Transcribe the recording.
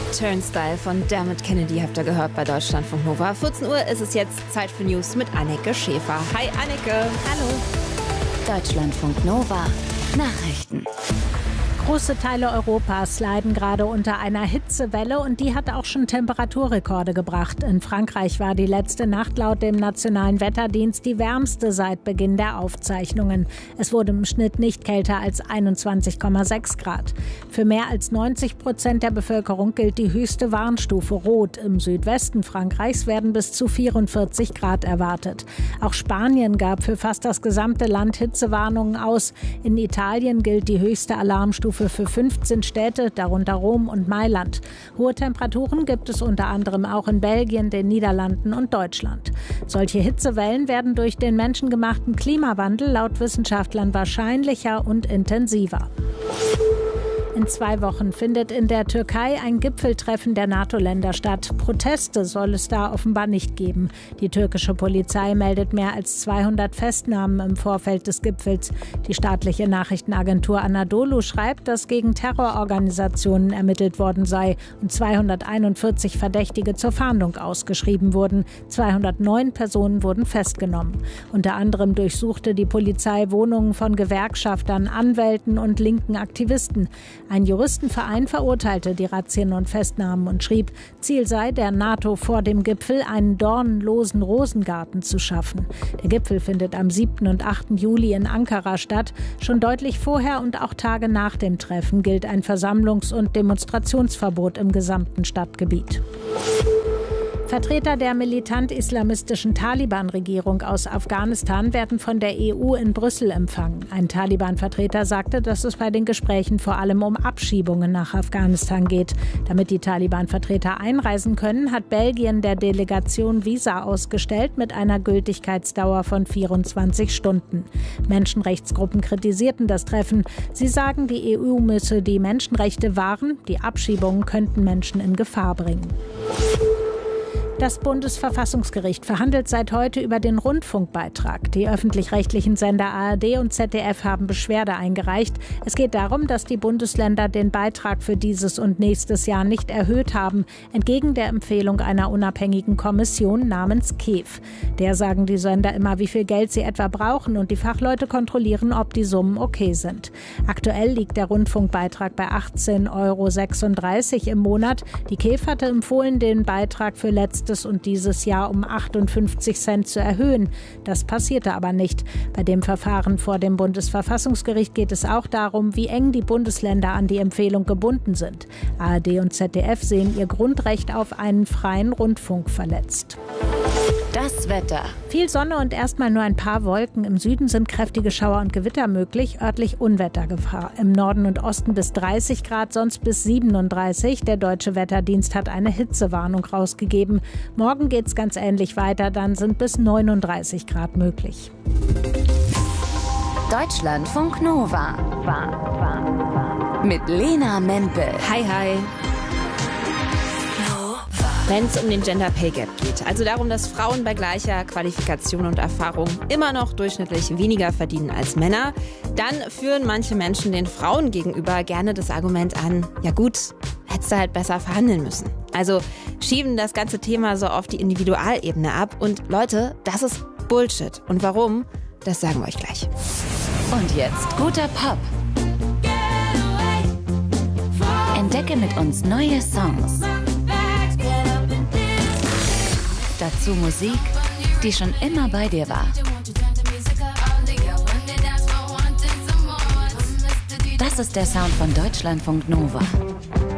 Turnstile von Dermot Kennedy habt ihr gehört bei Deutschlandfunk Nova. 14 Uhr ist es jetzt Zeit für News mit Anneke Schäfer. Hi Anneke. Hallo. Deutschlandfunk Nova. Nachrichten. Große Teile Europas leiden gerade unter einer Hitzewelle und die hat auch schon Temperaturrekorde gebracht. In Frankreich war die letzte Nacht laut dem Nationalen Wetterdienst die wärmste seit Beginn der Aufzeichnungen. Es wurde im Schnitt nicht kälter als 21,6 Grad. Für mehr als 90% der Bevölkerung gilt die höchste Warnstufe Rot. Im Südwesten Frankreichs werden bis zu 44 Grad erwartet. Auch Spanien gab für fast das gesamte Land Hitzewarnungen aus. In Italien gilt die höchste Alarmstufe für 15 Städte, darunter Rom und Mailand. Hohe Temperaturen gibt es unter anderem auch in Belgien, den Niederlanden und Deutschland. Solche Hitzewellen werden durch den menschengemachten Klimawandel laut Wissenschaftlern wahrscheinlicher und intensiver. In 2 Wochen findet in der Türkei ein Gipfeltreffen der NATO-Länder statt. Proteste soll es da offenbar nicht geben. Die türkische Polizei meldet mehr als 200 Festnahmen im Vorfeld des Gipfels. Die staatliche Nachrichtenagentur Anadolu schreibt, dass gegen Terrororganisationen ermittelt worden sei und 241 Verdächtige zur Fahndung ausgeschrieben wurden. 209 Personen wurden festgenommen. Unter anderem durchsuchte die Polizei Wohnungen von Gewerkschaftern, Anwälten und linken Aktivisten. Ein Juristenverein verurteilte die Razzien und Festnahmen und schrieb, Ziel sei, der NATO vor dem Gipfel einen dornenlosen Rosengarten zu schaffen. Der Gipfel findet am 7. und 8. Juli in Ankara statt. Schon deutlich vorher und auch Tage nach dem Treffen gilt ein Versammlungs- und Demonstrationsverbot im gesamten Stadtgebiet. Vertreter der militant-islamistischen Taliban-Regierung aus Afghanistan werden von der EU in Brüssel empfangen. Ein Taliban-Vertreter sagte, dass es bei den Gesprächen vor allem um Abschiebungen nach Afghanistan geht. Damit die Taliban-Vertreter einreisen können, hat Belgien der Delegation Visa ausgestellt mit einer Gültigkeitsdauer von 24 Stunden. Menschenrechtsgruppen kritisierten das Treffen. Sie sagen, die EU müsse die Menschenrechte wahren, die Abschiebungen könnten Menschen in Gefahr bringen. Das Bundesverfassungsgericht verhandelt seit heute über den Rundfunkbeitrag. Die öffentlich-rechtlichen Sender ARD und ZDF haben Beschwerde eingereicht. Es geht darum, dass die Bundesländer den Beitrag für dieses und nächstes Jahr nicht erhöht haben, entgegen der Empfehlung einer unabhängigen Kommission namens KEF. Der sagen die Sender immer, wie viel Geld sie etwa brauchen, und die Fachleute kontrollieren, ob die Summen okay sind. Aktuell liegt der Rundfunkbeitrag bei 18,36 € im Monat. Die KEF hatte empfohlen, den Beitrag für letztes und dieses Jahr um 58 Cent zu erhöhen. Das passierte aber nicht. Bei dem Verfahren vor dem Bundesverfassungsgericht geht es auch darum, wie eng die Bundesländer an die Empfehlung gebunden sind. ARD und ZDF sehen ihr Grundrecht auf einen freien Rundfunk verletzt. Das Wetter. Viel Sonne und erstmal nur ein paar Wolken. Im Süden sind kräftige Schauer und Gewitter möglich, örtlich Unwettergefahr. Im Norden und Osten bis 30 Grad, sonst bis 37. Der Deutsche Wetterdienst hat eine Hitzewarnung rausgegeben. Morgen geht's ganz ähnlich weiter, dann sind bis 39 Grad möglich. Deutschlandfunk Nova. Mit Lena Mempel. Hi, hi. Wenn es um den Gender Pay Gap geht, also darum, dass Frauen bei gleicher Qualifikation und Erfahrung immer noch durchschnittlich weniger verdienen als Männer, dann führen manche Menschen den Frauen gegenüber gerne das Argument an, ja gut, hättest du halt besser verhandeln müssen. Also schieben das ganze Thema so auf die Individualebene ab. Und Leute, das ist Bullshit. Und warum, das sagen wir euch gleich. Und jetzt guter Pop. Entdecke mit uns neue Songs. Dazu Musik, die schon immer bei dir war. Das ist der Sound von Deutschlandfunk Nova.